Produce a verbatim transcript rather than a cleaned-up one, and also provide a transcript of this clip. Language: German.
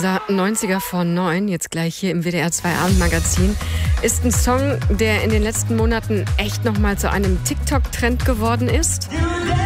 Unser neunziger vor neun, jetzt gleich hier im W D R zwei Abendmagazin, ist ein Song, der in den letzten Monaten echt nochmal zu einem TikTok-Trend geworden ist.